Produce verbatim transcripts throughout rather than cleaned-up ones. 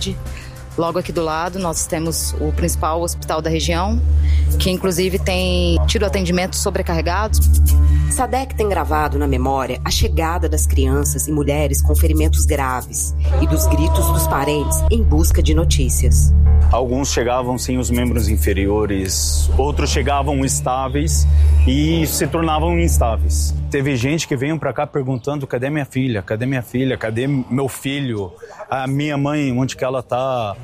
saúde. Logo aqui do lado nós temos o principal hospital da região, que inclusive tem tido atendimentos sobrecarregados. Sadek tem gravado na memória a chegada das crianças e mulheres com ferimentos graves e dos gritos dos parentes em busca de notícias. Alguns chegavam sem os membros inferiores, outros chegavam estáveis e se tornavam instáveis. Teve gente que veio para cá perguntando: cadê minha filha? Cadê minha filha? Cadê meu filho? A minha mãe, onde que ela está?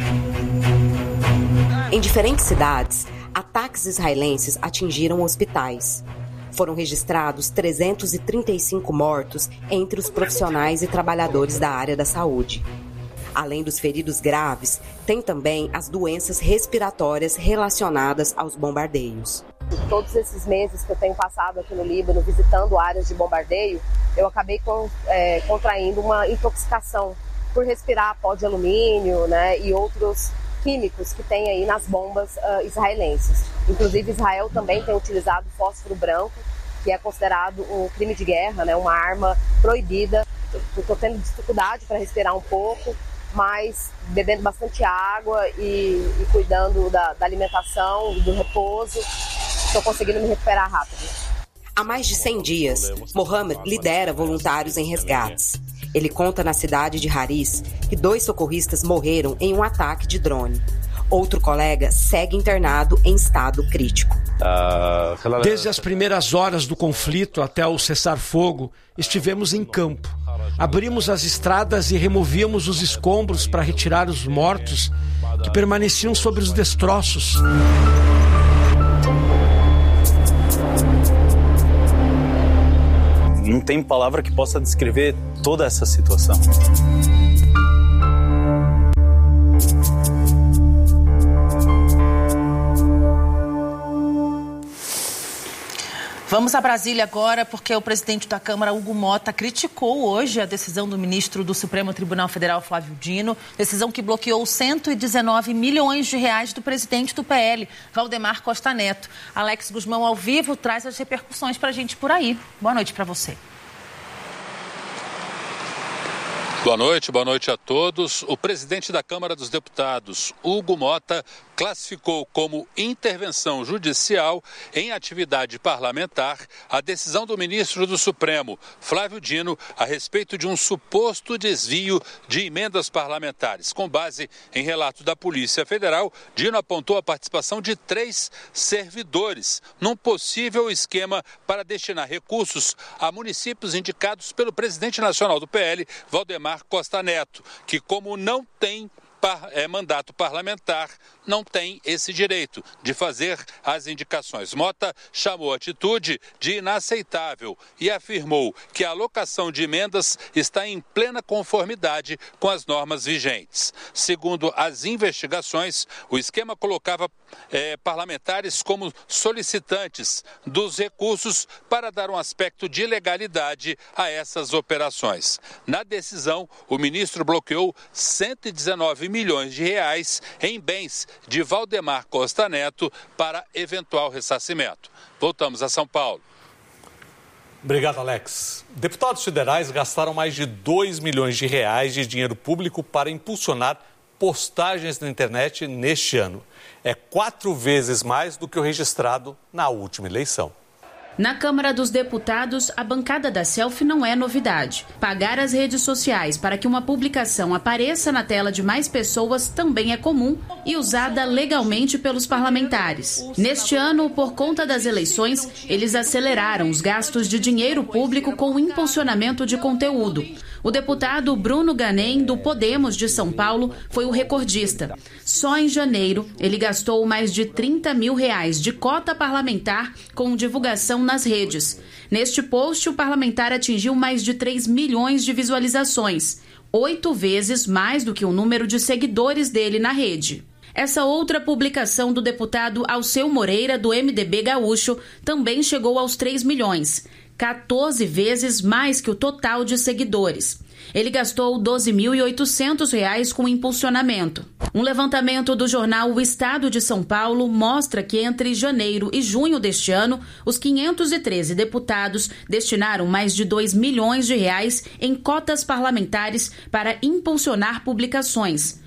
Em diferentes cidades, ataques israelenses atingiram hospitais. Foram registrados trezentos e trinta e cinco mortos entre os profissionais e trabalhadores da área da saúde. Além dos feridos graves, tem também as doenças respiratórias relacionadas aos bombardeios. Todos esses meses que eu tenho passado aqui no Líbano, visitando áreas de bombardeio, eu acabei com, é, contraindo uma intoxicação por respirar pó de alumínio, né, e outros químicos que tem aí nas bombas uh, israelenses. Inclusive, Israel também tem utilizado fósforo branco, que é considerado um crime de guerra, né, uma arma proibida. Estou tendo dificuldade para respirar um pouco, mas bebendo bastante água e, e cuidando da, da alimentação e do repouso, estou conseguindo me recuperar rápido. Há mais de cem dias, Mohamed lidera voluntários em resgates. Ele conta na cidade de Haris que dois socorristas morreram em um ataque de drone. Outro colega segue internado em estado crítico. Desde as primeiras horas do conflito até o cessar-fogo, estivemos em campo. Abrimos as estradas e removíamos os escombros para retirar os mortos que permaneciam sobre os destroços. Não tem palavra que possa descrever toda essa situação. Vamos a Brasília agora, porque o presidente da Câmara, Hugo Motta, criticou hoje a decisão do ministro do Supremo Tribunal Federal, Flávio Dino, decisão que bloqueou cento e dezenove milhões de reais do presidente do P L, Valdemar Costa Neto. Alex Guzmão, ao vivo, traz as repercussões para a gente por aí. Boa noite para você. Boa noite, boa noite a todos. O presidente da Câmara dos Deputados, Hugo Motta, classificou como intervenção judicial em atividade parlamentar a decisão do ministro do Supremo, Flávio Dino, a respeito de um suposto desvio de emendas parlamentares. Com base em relato da Polícia Federal, Dino apontou a participação de três servidores num possível esquema para destinar recursos a municípios indicados pelo presidente nacional do P L, Valdemar Costa Neto, que, como não tem Par, é, mandato parlamentar, não tem esse direito de fazer as indicações. Motta chamou a atitude de inaceitável e afirmou que a alocação de emendas está em plena conformidade com as normas vigentes. Segundo as investigações, o esquema colocava é, parlamentares como solicitantes dos recursos para dar um aspecto de legalidade a essas operações. Na decisão, o ministro bloqueou cento e dezenove milhões de reais em bens de Valdemar Costa Neto para eventual ressarcimento. Voltamos a São Paulo. Obrigado, Alex. Deputados federais gastaram mais de dois milhões de reais de dinheiro público para impulsionar postagens na internet neste ano. É quatro vezes mais do que o registrado na última eleição. Na Câmara dos Deputados, a bancada da selfie não é novidade. Pagar as redes sociais para que uma publicação apareça na tela de mais pessoas também é comum e usada legalmente pelos parlamentares. Neste ano, por conta das eleições, eles aceleraram os gastos de dinheiro público com o impulsionamento de conteúdo. O deputado Bruno Ganem, do Podemos de São Paulo, foi o recordista. Só em janeiro, ele gastou mais de trinta mil reais de cota parlamentar com divulgação nas redes. Neste post, o parlamentar atingiu mais de três milhões de visualizações, oito vezes mais do que o número de seguidores dele na rede. Essa outra publicação do deputado Alceu Moreira, do M D B gaúcho, também chegou aos três milhões, quatorze vezes mais que o total de seguidores. Ele gastou doze mil e oitocentos reais com impulsionamento. Um levantamento do jornal O Estado de São Paulo mostra que entre janeiro e junho deste ano, os quinhentos e treze deputados destinaram mais de dois milhões de reais em cotas parlamentares para impulsionar publicações.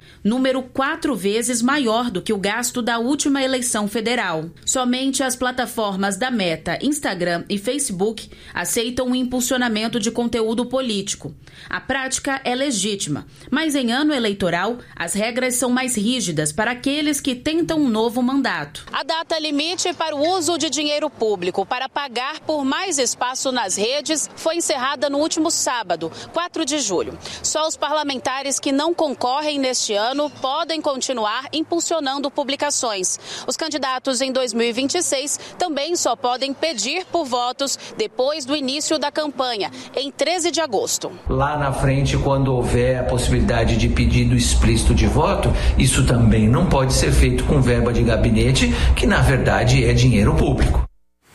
número quatro vezes maior do que o gasto da última eleição federal. Somente as plataformas da Meta, Instagram e Facebook aceitam o impulsionamento de conteúdo político. A prática é legítima, mas em ano eleitoral, as regras são mais rígidas para aqueles que tentam um novo mandato. A data limite para o uso de dinheiro público para pagar por mais espaço nas redes foi encerrada no último sábado, quatro de julho. Só os parlamentares que não concorrem neste ano podem continuar impulsionando publicações. Os candidatos em dois mil e vinte e seis também só podem pedir por votos depois do início da campanha, em treze de agosto. Lá na frente, quando houver a possibilidade de pedido explícito de voto, isso também não pode ser feito com verba de gabinete, que na verdade é dinheiro público.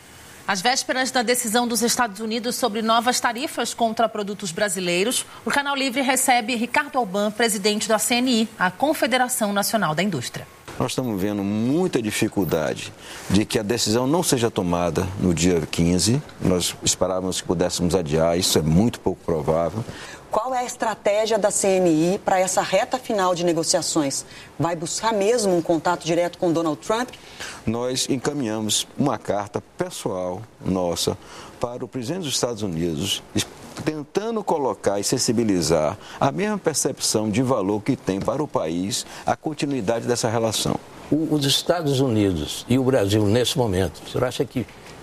Às vésperas da decisão dos Estados Unidos sobre novas tarifas contra produtos brasileiros, o Canal Livre recebe Ricardo Alban, presidente da C N I, a Confederação Nacional da Indústria. Nós estamos vendo muita dificuldade de que a decisão não seja tomada no dia quinze. Nós esperávamos que pudéssemos adiar, isso é muito pouco provável. Qual é a estratégia da C N I para essa reta final de negociações? Vai buscar mesmo um contato direto com Donald Trump? Nós encaminhamos uma carta pessoal nossa para o presidente dos Estados Unidos, tentando colocar e sensibilizar a mesma percepção de valor que tem para o país a continuidade dessa relação. O, os Estados Unidos e o Brasil, nesse momento, o senhor acha que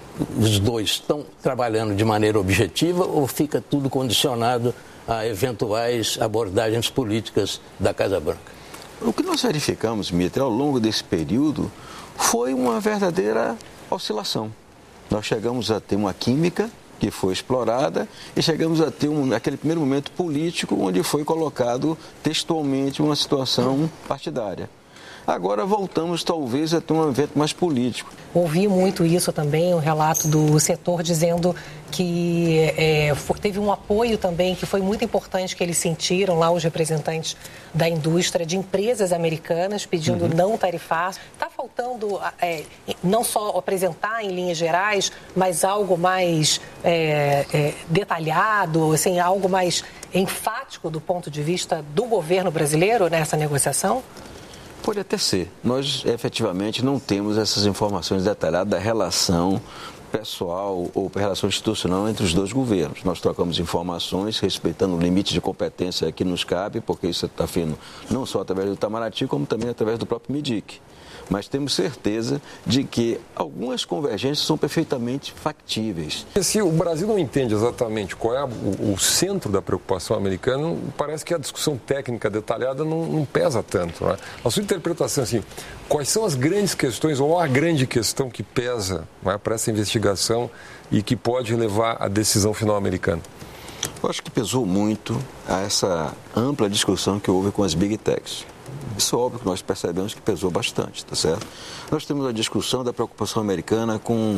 os dois estão trabalhando de maneira objetiva ou fica tudo condicionado a eventuais abordagens políticas da Casa Branca? O que nós verificamos, Mitra, ao longo desse período foi uma verdadeira oscilação. Nós chegamos a ter uma química que foi explorada e chegamos a ter um, aquele primeiro momento político onde foi colocado textualmente uma situação partidária. Agora voltamos talvez a ter um evento mais político. Ouvi muito isso também, o relato do setor dizendo que é, teve um apoio também que foi muito importante que eles sentiram lá, os representantes da indústria, de empresas americanas pedindo uhum. não tarifar. Está faltando é, não só apresentar em linhas gerais, mas algo mais é, é, detalhado, assim, algo mais enfático do ponto de vista do governo brasileiro nessa negociação? Pode até ser. Nós, efetivamente, não temos essas informações detalhadas da relação pessoal ou relação institucional entre os dois governos. Nós trocamos informações respeitando o limite de competência que nos cabe, porque isso está fino não só através do Itamaraty, como também através do próprio MIDIC. Mas temos certeza de que algumas convergências são perfeitamente factíveis. Se o Brasil não entende exatamente qual é o, o centro da preocupação americana, parece que a discussão técnica detalhada não, não pesa tanto. Né? A sua interpretação, assim, quais são as grandes questões ou a grande questão que pesa, né, para essa investigação e que pode levar à decisão final americana? Eu acho que pesou muito a essa ampla discussão que houve com as Big Techs. Isso é óbvio que nós percebemos que pesou bastante, tá certo? Nós temos a discussão da preocupação americana com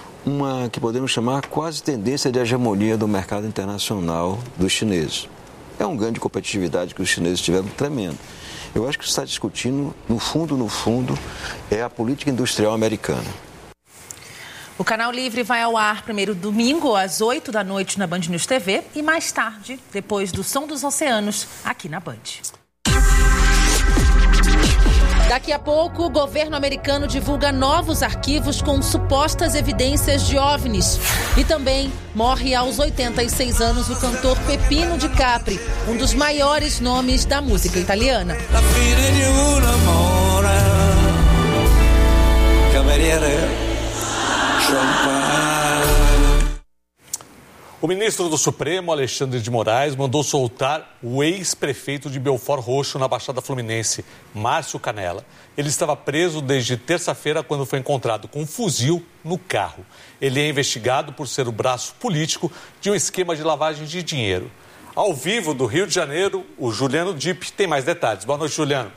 uma que podemos chamar quase tendência de hegemonia do mercado internacional dos chineses. É um ganho de competitividade que os chineses tiveram tremendo. Eu acho que está discutindo, no fundo, no fundo, é a política industrial americana. O Canal Livre vai ao ar primeiro domingo, às oito da noite, na Band News T V e mais tarde, depois do Som dos Oceanos, aqui na Band. Daqui a pouco, o governo americano divulga novos arquivos com supostas evidências de OVNIs. E também morre aos oitenta e seis anos o cantor Peppino Di Capri, um dos maiores nomes da música italiana. O ministro do Supremo, Alexandre de Moraes, mandou soltar o ex-prefeito de Belford Roxo, na Baixada Fluminense, Márcio Canella. Ele estava preso desde terça-feira, quando foi encontrado com um fuzil no carro. Ele é investigado por ser o braço político de um esquema de lavagem de dinheiro. Ao vivo do Rio de Janeiro, o Juliano Dipp tem mais detalhes. Boa noite, Juliano.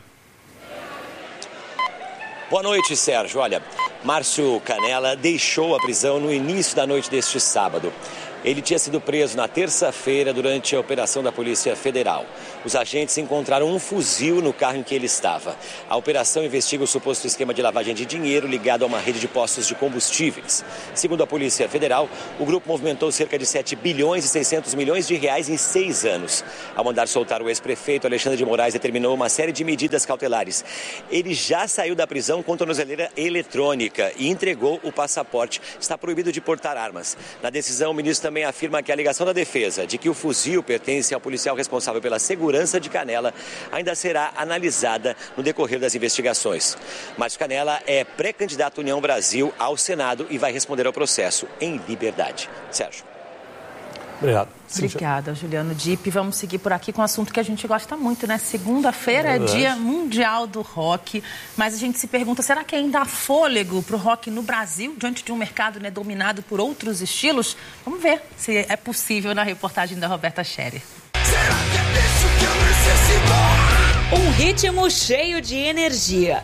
Boa noite, Sérgio. Olha, Márcio Canella deixou a prisão no início da noite deste sábado. Ele tinha sido preso na terça-feira durante a operação da Polícia Federal. Os agentes encontraram um fuzil no carro em que ele estava. A operação investiga o suposto esquema de lavagem de dinheiro ligado a uma rede de postos de combustíveis. Segundo a Polícia Federal, o grupo movimentou cerca de sete bilhões e seiscentos milhões de reais em seis anos. Ao mandar soltar o ex-prefeito, Alexandre de Moraes determinou uma série de medidas cautelares. Ele já saiu da prisão com tornozeleira eletrônica e entregou o passaporte. Está proibido de portar armas. Na decisão, o ministro também afirma que a alegação da defesa de que o fuzil pertence ao policial responsável pela segurança de Canela ainda será analisada no decorrer das investigações. Márcio Canela é pré-candidato União Brasil ao Senado e vai responder ao processo em liberdade. Sérgio. Obrigado. Obrigada, Juliano Dipp. Vamos seguir por aqui com um assunto que a gente gosta muito, né? Segunda-feira é Dia Mundial do Rock, mas a gente se pergunta, será que ainda há fôlego para o rock no Brasil, diante de um mercado, né, dominado por outros estilos? Vamos ver se é possível na reportagem da Roberta Scherer. Um ritmo cheio de energia.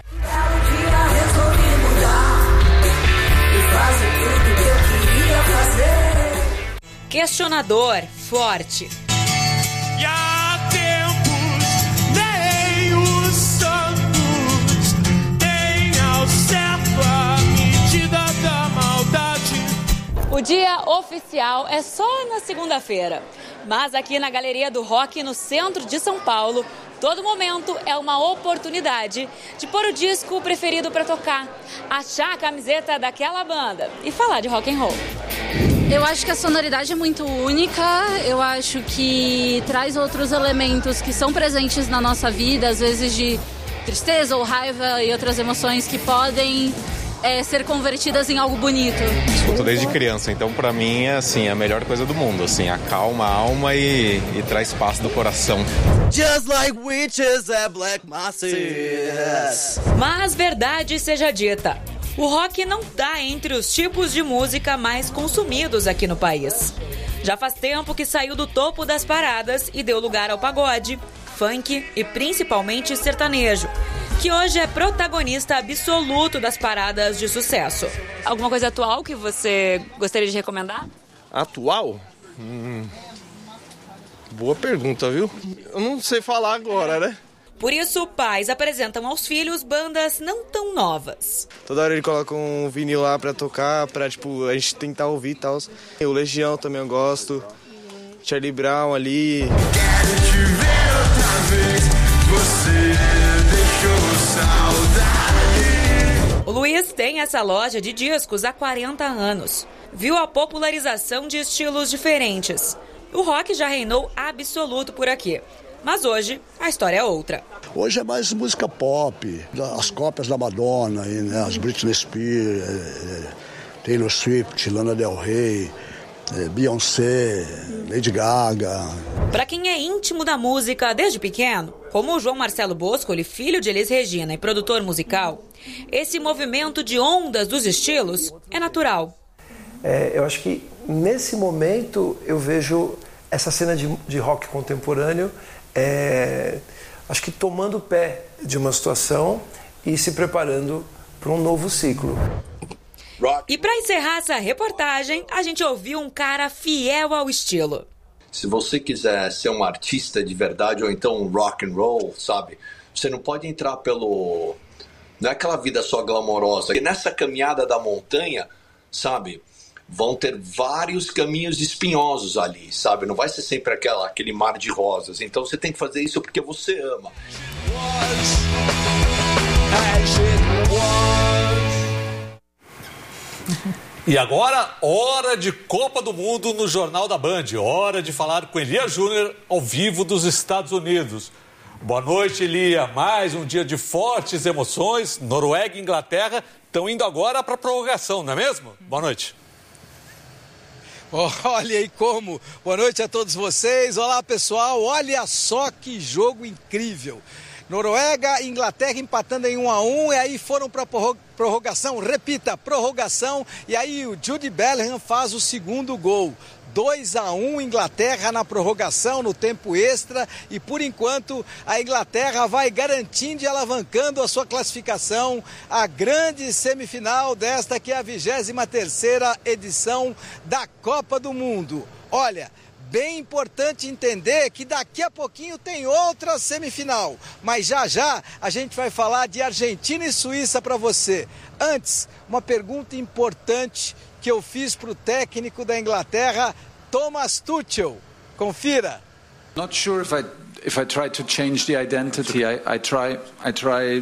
Questionador, forte. E há tempos, nem os santos têm ao certo a medida da maldade. O dia oficial é só na segunda-feira. Mas aqui na Galeria do Rock, no centro de São Paulo, todo momento é uma oportunidade de pôr o disco preferido para tocar, achar a camiseta daquela banda e falar de rock and roll. Eu acho que a sonoridade é muito única, eu acho que traz outros elementos que são presentes na nossa vida, às vezes de tristeza ou raiva e outras emoções que podem é, ser convertidas em algo bonito. Escuto desde criança, então pra mim é assim, a melhor coisa do mundo, assim, acalma a alma e, e traz paz do coração. Just like witches at black masses. Mas verdade seja dita, o rock não está entre os tipos de música mais consumidos aqui no país. Já faz tempo que saiu do topo das paradas e deu lugar ao pagode, funk e principalmente sertanejo, que hoje é protagonista absoluto das paradas de sucesso. Alguma coisa atual que você gostaria de recomendar? Atual? Hum, boa pergunta, viu? Eu não sei falar agora, né? Por isso, pais apresentam aos filhos bandas não tão novas. Toda hora ele coloca um vinil lá pra tocar, pra tipo, a gente tentar ouvir e tal. O Legião também eu gosto. Charlie Brown ali. Quero te ver outra vez, você deixou saudade. O Luiz tem essa loja de discos há quarenta anos. Viu a popularização de estilos diferentes. O rock já reinou absoluto por aqui. Mas hoje, a história é outra. Hoje é mais música pop, as cópias da Madonna, né? As Britney Spears, Taylor Swift, Lana Del Rey, Beyoncé, Lady Gaga. Para quem é íntimo da música desde pequeno, como o João Marcelo Boscoli, filho de Elis Regina e produtor musical, esse movimento de ondas dos estilos é natural. É, eu acho que nesse momento eu vejo essa cena de, de rock contemporâneo É, acho que tomando pé de uma situação e se preparando para um novo ciclo. E para encerrar essa reportagem, a gente ouviu um cara fiel ao estilo. Se você quiser ser um artista de verdade ou então um rock and roll, sabe? Você não pode entrar pelo... Não é aquela vida só glamourosa. E nessa caminhada da montanha, sabe? Vão ter vários caminhos espinhosos ali, sabe? Não vai ser sempre aquela, aquele mar de rosas. Então você tem que fazer isso porque você ama. E agora, hora de Copa do Mundo no Jornal da Band. Hora de falar com Elia Júnior ao vivo dos Estados Unidos. Boa noite, Elia. Mais um dia de fortes emoções. Noruega e Inglaterra estão indo agora para a prorrogação, não é mesmo? Boa noite. Olha aí como. Boa noite a todos vocês. Olá, pessoal. Olha só que jogo incrível. Noruega e Inglaterra empatando em um a um e aí foram para prorrogação. Repita, prorrogação. E aí o Jude Bellingham faz o segundo gol. dois a um, Inglaterra na prorrogação, no tempo extra, e por enquanto a Inglaterra vai garantindo e alavancando a sua classificação à grande semifinal desta que é a vigésima terceira edição da Copa do Mundo. Olha, bem importante entender que daqui a pouquinho tem outra semifinal, mas já já a gente vai falar de Argentina e Suíça para você. Antes, uma pergunta importante que eu fiz para o técnico da Inglaterra, Thomas Tuchel. Confira. Not sure if I if I try to change the identity. I, I try I try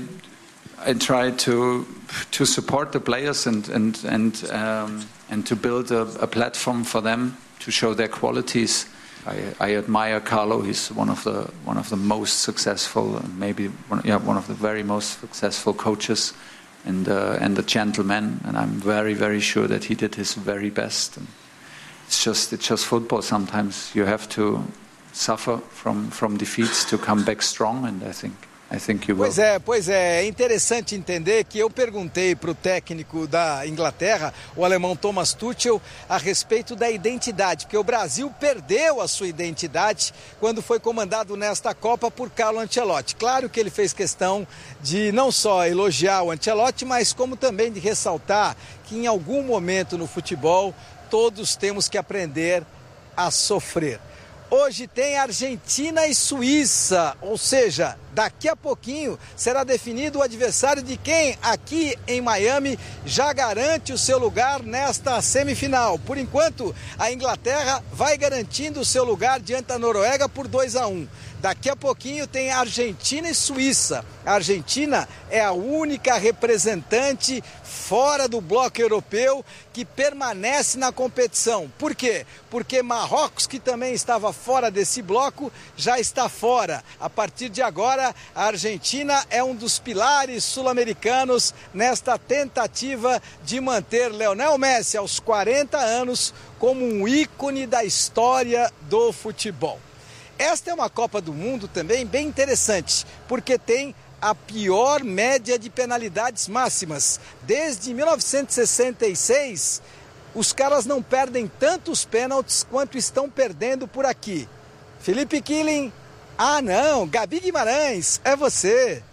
I try to to support the players and and and um, and to build a, a platform for them to show their qualities. I, I admire Carlo. He's one of the one of the most successful, maybe one, yeah, one of the very most successful coaches, and uh, and a gentleman. And I'm very very sure that he did his very best. And it's just it's just football. Sometimes you have to suffer from from defeats to come back strong. And I think. Pois é, pois é, é interessante entender que eu perguntei para o técnico da Inglaterra, o alemão Thomas Tuchel, a respeito da identidade, porque o Brasil perdeu a sua identidade quando foi comandado nesta Copa por Carlo Ancelotti. Claro que ele fez questão de não só elogiar o Ancelotti, mas como também de ressaltar que em algum momento no futebol todos temos que aprender a sofrer. Hoje tem Argentina e Suíça, ou seja, daqui a pouquinho será definido o adversário de quem aqui em Miami já garante o seu lugar nesta semifinal. Por enquanto, a Inglaterra vai garantindo o seu lugar diante da Noruega por dois a um. Daqui a pouquinho tem Argentina e Suíça. A Argentina é a única representante fora do bloco europeu que permanece na competição. Por quê? Porque Marrocos, que também estava fora desse bloco, já está fora. A partir de agora, a Argentina é um dos pilares sul-americanos nesta tentativa de manter Lionel Messi aos quarenta anos como um ícone da história do futebol. Esta é uma Copa do Mundo também bem interessante, porque tem a pior média de penalidades máximas. Desde mil novecentos e sessenta e seis, os caras não perdem tantos pênaltis quanto estão perdendo por aqui. Felipe Killing, ah não, Gabi Guimarães, é você.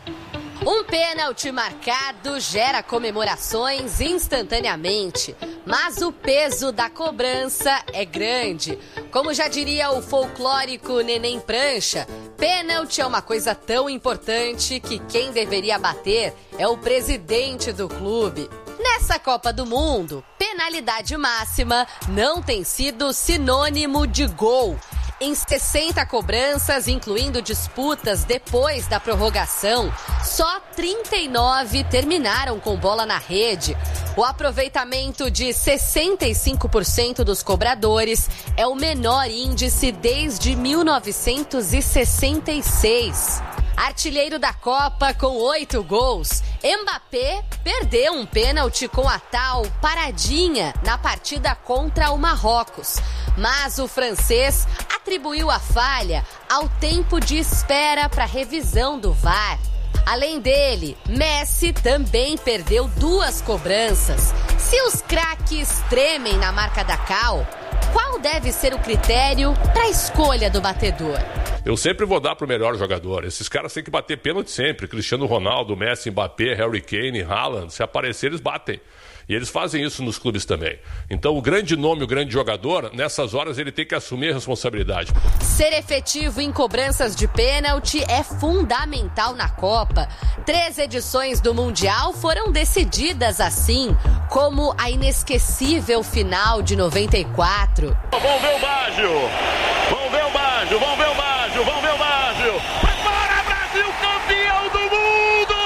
Um pênalti marcado gera comemorações instantaneamente, mas o peso da cobrança é grande. Como já diria o folclórico Neném Prancha, pênalti é uma coisa tão importante que quem deveria bater é o presidente do clube. Nessa Copa do Mundo, penalidade máxima não tem sido sinônimo de gol. Em sessenta cobranças, incluindo disputas depois da prorrogação, só trinta e nove terminaram com bola na rede. O aproveitamento de sessenta e cinco por cento dos cobradores é o menor índice desde mil novecentos e sessenta e seis. Artilheiro da Copa com oito gols, Mbappé perdeu um pênalti com a tal paradinha na partida contra o Marrocos. Mas o francês atribuiu a falha ao tempo de espera para revisão do V A R. Além dele, Messi também perdeu duas cobranças. Se os craques tremem na marca da cal, qual deve ser o critério para a escolha do batedor? Eu sempre vou dar pro melhor jogador. Esses caras têm que bater pênalti sempre. Cristiano Ronaldo, Messi, Mbappé, Harry Kane, Haaland. Se aparecer, eles batem. E eles fazem isso nos clubes também. Então, o grande nome, o grande jogador, nessas horas ele tem que assumir a responsabilidade. Ser efetivo em cobranças de pênalti é fundamental na Copa. Três edições do Mundial foram decididas assim, como a inesquecível final de noventa e quatro. Vamos ver o Baggio! Vamos ver o Baggio! Vamos ver o Baggio! Vamos ver o Baggio! Vai para Brasil, campeão do mundo!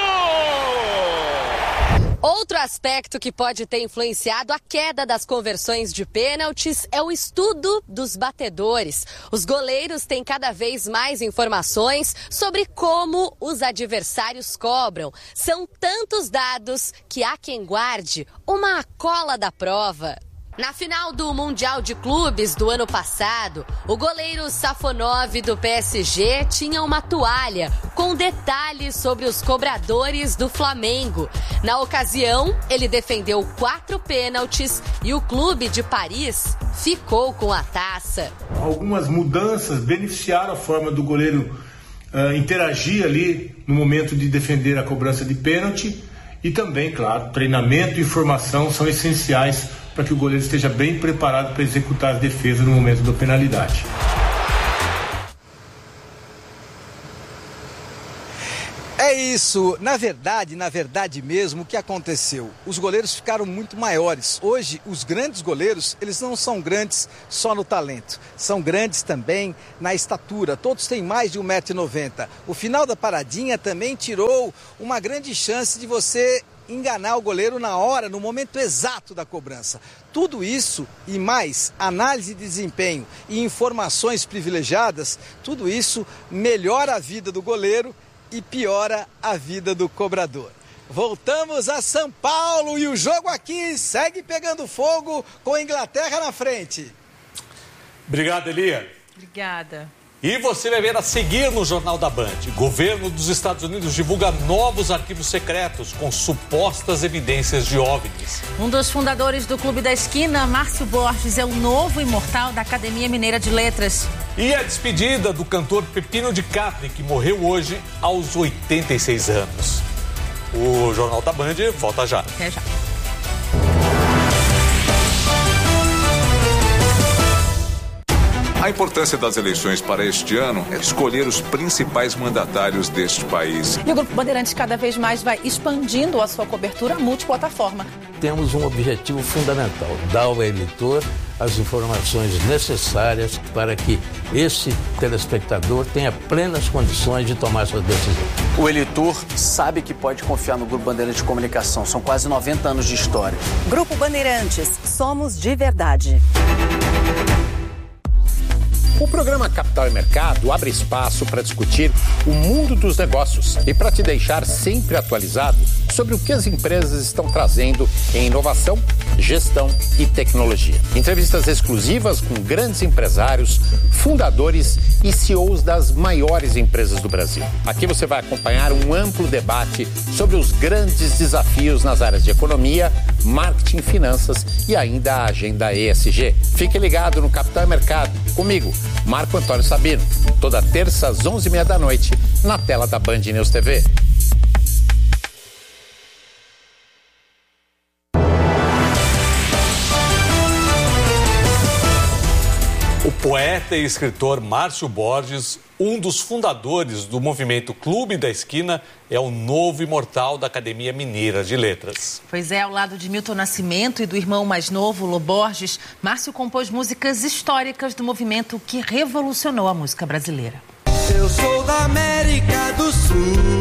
Outro aspecto que pode ter influenciado a queda das conversões de pênaltis é o estudo dos batedores. Os goleiros têm cada vez mais informações sobre como os adversários cobram. São tantos dados que há quem guarde uma cola da prova. Na final do Mundial de Clubes do ano passado, o goleiro Safonov do P S G tinha uma toalha com detalhes sobre os cobradores do Flamengo. Na ocasião, ele defendeu quatro pênaltis e o clube de Paris ficou com a taça. Algumas mudanças beneficiaram a forma do goleiro uh, interagir ali no momento de defender a cobrança de pênalti e também, claro, treinamento e formação são essenciais para que o goleiro esteja bem preparado para executar as defesas no momento da penalidade. É isso, na verdade, na verdade mesmo, o que aconteceu? Os goleiros ficaram muito maiores. Hoje, os grandes goleiros, eles não são grandes só no talento, são grandes também na estatura. Todos têm mais de um metro e noventa. O final da paradinha também tirou uma grande chance de você enganar o goleiro na hora, no momento exato da cobrança. Tudo isso e mais, análise de desempenho e informações privilegiadas, tudo isso melhora a vida do goleiro e piora a vida do cobrador. Voltamos a São Paulo e o jogo aqui segue pegando fogo com a Inglaterra na frente. Obrigado, Elia. Obrigada. E você vai ver a seguir no Jornal da Band. Governo dos Estados Unidos divulga novos arquivos secretos com supostas evidências de OVNIs. Um dos fundadores do Clube da Esquina, Márcio Borges, é o novo imortal da Academia Mineira de Letras. E a despedida do cantor Pepino de Capri, que morreu hoje aos oitenta e seis anos. O Jornal da Band volta já. Até já. A importância das eleições para este ano é escolher os principais mandatários deste país. E o Grupo Bandeirantes cada vez mais vai expandindo a sua cobertura multiplataforma. Temos um objetivo fundamental, dar ao eleitor as informações necessárias para que esse telespectador tenha plenas condições de tomar sua decisão. O eleitor sabe que pode confiar no Grupo Bandeirantes de Comunicação. São quase noventa anos de história. Grupo Bandeirantes, somos de verdade. O programa Capital e Mercado abre espaço para discutir o mundo dos negócios e para te deixar sempre atualizado sobre o que as empresas estão trazendo em inovação, gestão e tecnologia. Entrevistas exclusivas com grandes empresários, fundadores e C E Os das maiores empresas do Brasil. Aqui você vai acompanhar um amplo debate sobre os grandes desafios nas áreas de economia, marketing, finanças e ainda a agenda E S G. Fique ligado no Capital e Mercado, comigo, Marco Antônio Sabino, toda terça às onze e meia da noite, na tela da Band News T V. O poeta e escritor Márcio Borges, um dos fundadores do movimento Clube da Esquina, é o novo imortal da Academia Mineira de Letras. Pois é, ao lado de Milton Nascimento e do irmão mais novo, Lô Borges, Márcio compôs músicas históricas do movimento que revolucionou a música brasileira. Eu sou da América do Sul,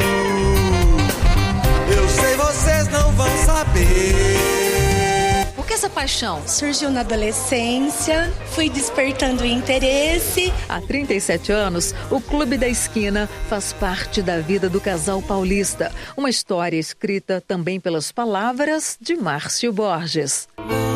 eu sei vocês não vão saber. Por que essa paixão? Surgiu na adolescência, fui despertando interesse. Há trinta e sete anos, o Clube da Esquina faz parte da vida do casal paulista. Uma história escrita também pelas palavras de Márcio Borges.